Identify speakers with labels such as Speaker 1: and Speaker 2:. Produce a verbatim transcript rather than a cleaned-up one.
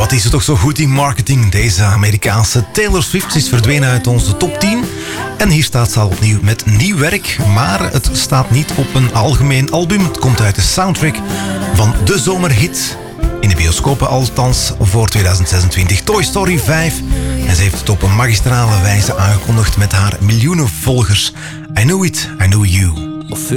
Speaker 1: Wat is er toch zo goed in marketing? Deze Amerikaanse Taylor Swift is verdwenen uit onze top tien. En hier staat ze al opnieuw met nieuw werk. Maar het staat niet op een algemeen album. Het komt uit de soundtrack van de zomerhit. In de bioscopen althans voor tweeduizend zesentwintig. Toy Story vijf. En ze heeft het op een magistrale wijze aangekondigd met haar miljoenen volgers. I Know It, I Know You.